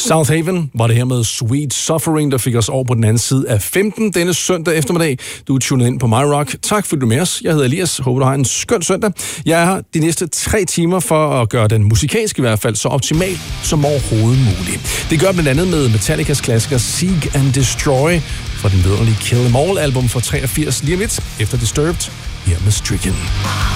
Southaven var det her med Sweet Suffering, der fik os over på den anden side af 15 denne søndag eftermiddag. Du er tunet ind på My Rock. Tak fordi du er med os. Jeg hedder Elias. Håber, du har en skøn søndag. Jeg er her de næste 3 timer for at gøre den musikalske i hvert fald så optimal som overhovedet muligt. Det gør blandt andet med Metallicas klassiker Seek and Destroy fra den vidunderlige Kill 'Em All album fra 83 lige om lidt efter Disturbed her med Stricken.